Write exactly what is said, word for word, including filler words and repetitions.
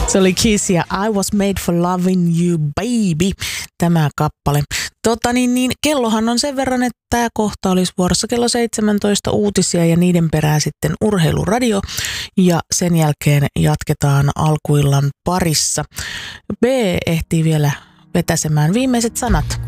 Se oli Kiss ja I was made for loving you baby, tämä kappale. Tota niin, niin, kellohan on sen verran, että tämä kohta olisi vuorossa kello seitsemäntoista uutisia ja niiden perään sitten urheiluradio. Ja sen jälkeen jatketaan alkuillan parissa. B ehtii vielä vetäsemään viimeiset sanat.